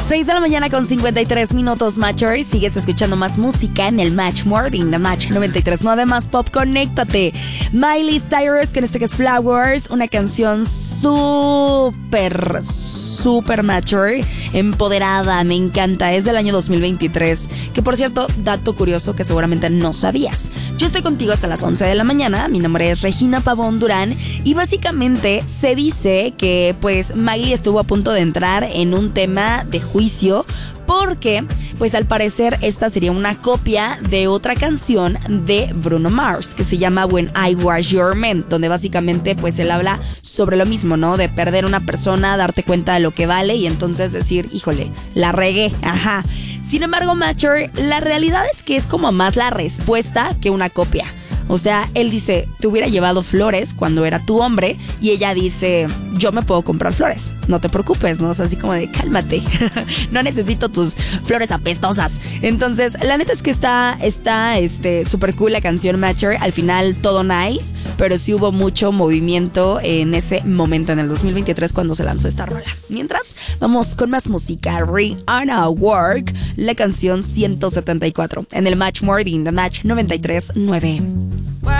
6 de la mañana con 53 minutos, Matcher. Sigues escuchando más música en el Match Morning, The Match 93.9, más pop, conéctate. Miley Cyrus, con este que es Flowers, una canción súper Matcher, empoderada, me encanta. Es del año 2023, que por cierto, dato curioso que seguramente no sabías. Yo estoy contigo hasta las 11 de la mañana, mi nombre es Regina Pavón Durán y básicamente se dice que pues Miley estuvo a punto de entrar en un tema de juicio porque pues al parecer esta sería una copia de otra canción de Bruno Mars que se llama When I Was Your Man, donde básicamente pues él habla sobre lo mismo, ¿no? De perder una persona, darte cuenta de lo que vale y entonces decir, híjole, la regué, ajá. Sin embargo, Matcher, la realidad es que es como más la respuesta que una copia. O sea, él dice, te hubiera llevado flores cuando era tu hombre, y ella dice, yo me puedo comprar flores, no te preocupes, ¿no? O sea, así como de, cálmate, no necesito tus flores apestosas. Entonces, la neta es que está súper cool la canción Matcher, al final todo nice, pero sí hubo mucho movimiento en ese momento, en el 2023, cuando se lanzó esta rola. Mientras, vamos con más música. Rihanna Work, la canción 174, en el Match Morning, The Match 93.9.